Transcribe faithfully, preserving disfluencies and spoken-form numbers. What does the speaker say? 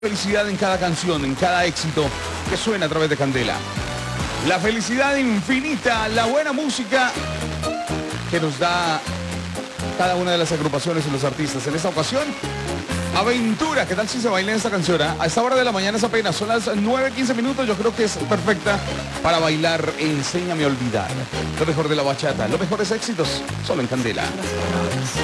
Felicidad en cada canción, en cada éxito que suena a través de Candela. La felicidad infinita, la buena música que nos da cada una de las agrupaciones y los artistas. En esta ocasión, Aventura. ¿Qué tal si se baila esta canción? ¿Eh? A esta hora de la mañana es apenas, son las nueve quince minutos. Yo creo que es perfecta para bailar Enséñame a olvidar. Lo mejor de la bachata, los mejores éxitos, solo en Candela.